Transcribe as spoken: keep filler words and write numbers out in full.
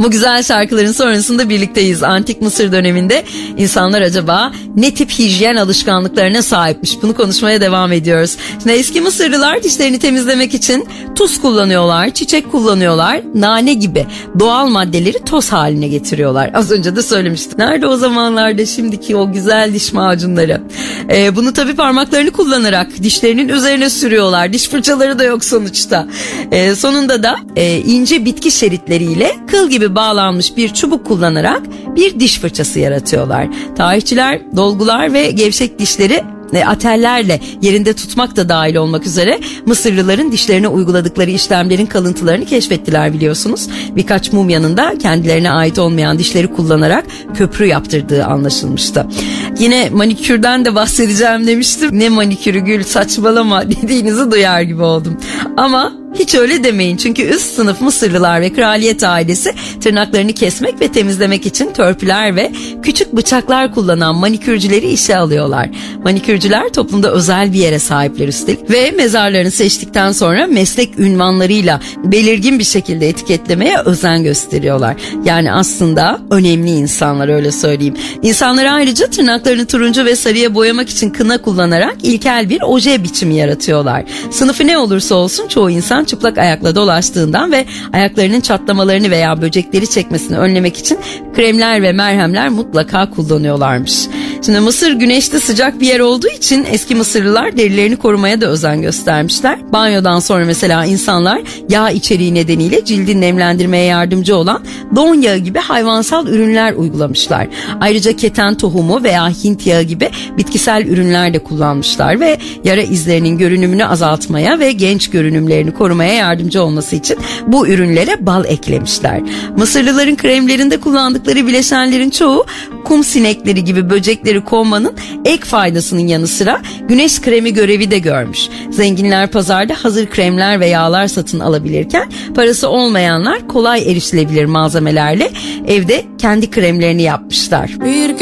Bu güzel şarkıların sonrasında birlikteyiz. Antik Mısır döneminde insanlar acaba ne tip hijyen alışkanlıklarına sahipmiş? Bunu konuşmaya devam ediyoruz. Şimdi eski Mısırlılar dişlerini temizlemek için tuz kullanıyorlar, çiçek kullanıyorlar, nane gibi doğal maddeleri toz haline getiriyorlar. Az önce de söylemiştim. Nerede o zamanlarda şimdiki o güzel diş macunları? Ee, bunu tabii parmaklarını kullanarak dişlerinin üzerine sürüyorlar. Diş fırçaları da yok sonuçta. Ee, sonunda da e, ince bitki şeritleriyle kıl gibi bağlanmış bir çubuk kullanarak bir diş fırçası yaratıyorlar. Tarihçiler dolgular ve gevşek dişleri atellerle yerinde tutmak da dahil olmak üzere Mısırlıların dişlerine uyguladıkları işlemlerin kalıntılarını keşfettiler biliyorsunuz. Birkaç mumyanın da kendilerine ait olmayan dişleri kullanarak köprü yaptırdığı anlaşılmıştı. Yine manikürden de bahsedeceğim demiştim. Ne manikürü Gül, saçmalama dediğinizi duyar gibi oldum. Ama hiç öyle demeyin, çünkü üst sınıf Mısırlılar ve kraliyet ailesi tırnaklarını kesmek ve temizlemek için törpüler ve küçük bıçaklar kullanan manikürcüleri işe alıyorlar. Manikürcüler toplumda özel bir yere sahipler üstelik ve mezarlarını seçtikten sonra meslek ünvanlarıyla belirgin bir şekilde etiketlemeye özen gösteriyorlar. Yani aslında önemli insanlar, öyle söyleyeyim. İnsanlar ayrıca tırnaklarını turuncu ve sarıya boyamak için kına kullanarak ilkel bir oje biçimi yaratıyorlar. Sınıfı ne olursa olsun çoğu insan çıplak ayakla dolaştığından ve ayaklarının çatlamalarını veya böcekleri çekmesini önlemek için kremler ve merhemler mutlaka kullanıyorlarmış. Şimdi Mısır güneşli sıcak bir yer olduğu için eski Mısırlılar derilerini korumaya da özen göstermişler. Banyodan sonra mesela insanlar yağ içeriği nedeniyle cildi nemlendirmeye yardımcı olan don yağı gibi hayvansal ürünler uygulamışlar. Ayrıca keten tohumu veya Hint yağı gibi bitkisel ürünler de kullanmışlar ve yara izlerinin görünümünü azaltmaya ve genç görünümlerini korumaya yardımcı olması için bu ürünlere bal eklemişler. Mısırlıların kremlerinde kullandıkları bileşenlerin çoğu kum sinekleri gibi böcekleri kovmanın ek faydasının yanı sıra güneş kremi görevi de görmüş. Zenginler pazarda hazır kremler ve yağlar satın alabilirken parası olmayanlar kolay erişilebilir malzemelerle evde kendi kremlerini yapmışlar. Bir